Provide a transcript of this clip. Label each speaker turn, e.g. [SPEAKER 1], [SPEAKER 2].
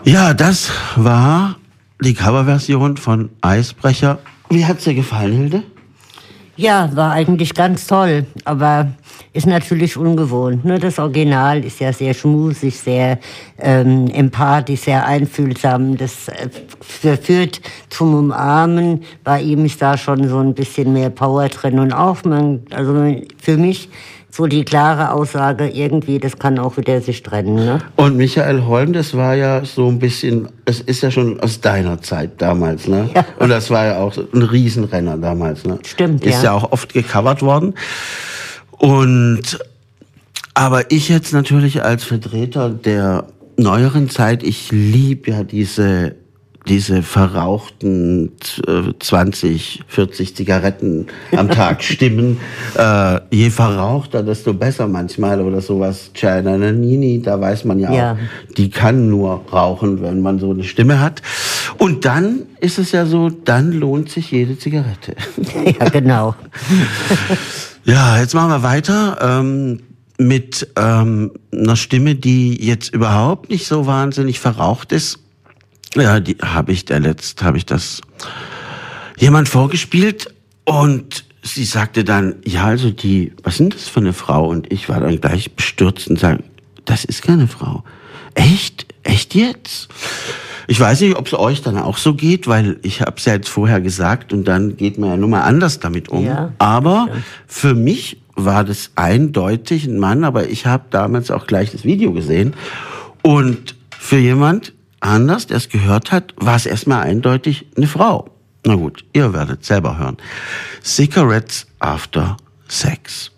[SPEAKER 1] Ja, das war die Coverversion von Eisbrecher. Wie hat's dir gefallen, Hilde?
[SPEAKER 2] Ja, war eigentlich ganz toll, aber ist natürlich ungewohnt. Ne? Das Original ist ja sehr schmusig, sehr empathisch, sehr einfühlsam. Das führt zum Umarmen. Bei ihm ist da schon so ein bisschen mehr Power drin. Und auch, also für mich so die klare Aussage, irgendwie, das kann auch wieder sich trennen. Ne?
[SPEAKER 1] Und Michael Holm, das war ja so ein bisschen, es ist ja schon aus deiner Zeit damals, ne?
[SPEAKER 2] Ja.
[SPEAKER 1] Und das war ja auch so ein Riesenrenner damals, ne?
[SPEAKER 2] Stimmt,
[SPEAKER 1] ist ja auch oft gecovert worden. Aber ich jetzt natürlich als Vertreter der neueren Zeit, ich liebe ja diese verrauchten 20, 40 Zigaretten am Tag Stimmen. Je verrauchter, desto besser manchmal oder sowas. China Nannini, da weiß man ja auch, die kann nur rauchen, wenn man so eine Stimme hat. Und dann ist es ja so, dann lohnt sich jede Zigarette.
[SPEAKER 2] Ja, genau.
[SPEAKER 1] Ja, jetzt machen wir weiter mit einer Stimme, die jetzt überhaupt nicht so wahnsinnig verraucht ist. Ja, habe ich das jemand vorgespielt und sie sagte dann, ja, also was sind das für eine Frau? Und ich war dann gleich bestürzt und sage, das ist keine Frau. Echt? Echt jetzt? Ich weiß nicht, ob es euch dann auch so geht, weil ich habe es ja jetzt vorher gesagt und dann geht man ja nun mal anders damit um.
[SPEAKER 2] Ja,
[SPEAKER 1] aber für mich war das eindeutig ein Mann, aber ich habe damals auch gleich das Video gesehen und für jemand anders, der es gehört hat, war es erstmal eindeutig eine Frau. Na gut, ihr werdet selber hören. Cigarettes After Sex.